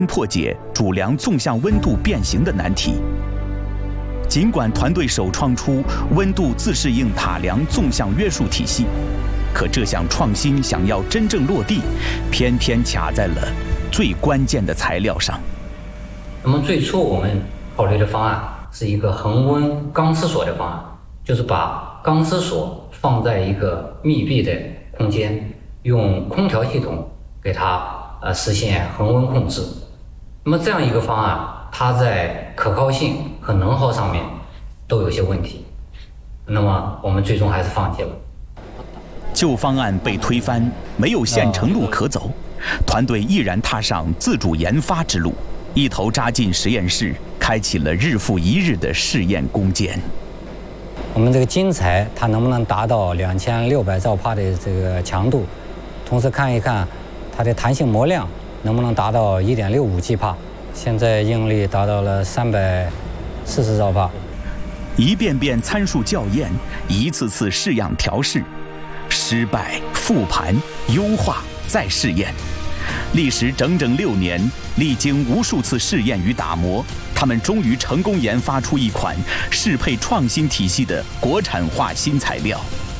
破解主梁纵向温度变形的难题。尽管团队首创出温度自适应塔梁纵向约束体系，可这项创新想要真正落地，偏偏卡在了最关键的材料上。 那么最初我们考虑的方案是一个恒温钢丝锁的方案，就是把钢丝锁放在一个密闭的空间，用空调系统给它实现恒温控制。那么这样一个方案，它在可靠性和能耗上面都有些问题，那么我们最终还是放弃了。 旧方案被推翻，没有现成路可走，团队毅然踏上自主研发之路，一头扎进实验室，开启了日复一日的试验攻坚。 我们这个晶材它能不能达到2600兆帕的这个强度，同时看一看它的弹性模量能不能达到1.65 G 帕，现在应用率达到了340兆帕。 一遍遍参数校验，一次次试样调试，失败复盘优化再试验，历时整整6年，历经无数次试验与打磨，他们终于成功研发出一款适配创新体系的国产化新材料。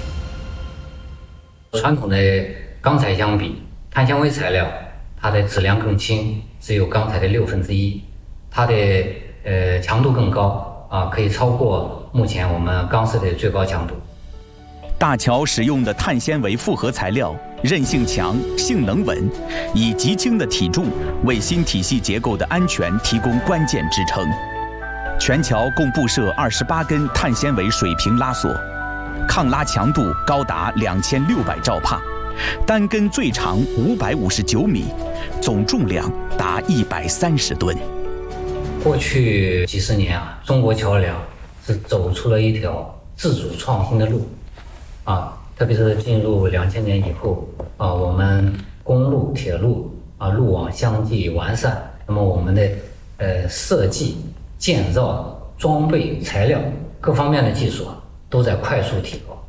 传统的钢材相比，碳纤维材料它的质量更轻，只有钢材的1/6，它的强度更高可以超过目前我们钢丝的最高强度。 大桥使用的碳纤维复合材料韧性强、性能稳，以极轻的体重为新体系结构的安全提供关键支撑。全桥共布设28根碳纤维水平拉锁，抗拉强度高达2600兆帕，单根最长559米，总重量达130吨。 过去几十年中国桥梁是走出了一条自主创新的路特别是进入2000年以后我们公路、铁路路网相继完善，那么我们的设计、建造、装备、材料各方面的技术都在快速提高。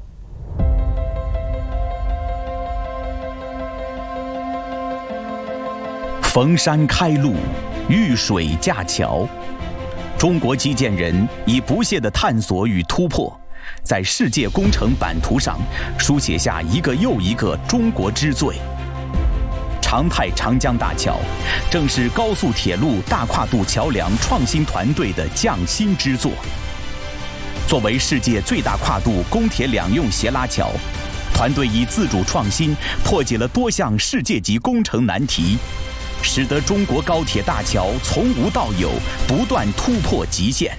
逢山开路，遇水架桥，中国基建人以不懈的探索与突破，在世界工程版图上书写下一个又一个中国之最。长泰长江大桥正是高速铁路大跨度桥梁创新团队的匠心之作。作为世界最大跨度公铁两用斜拉桥，团队以自主创新破解了多项世界级工程难题，使得中国高铁大桥从无到有，不断突破极限。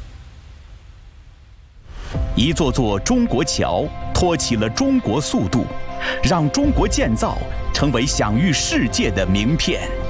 一座座中国桥托起了中国速度，让中国建造成为享誉世界的名片。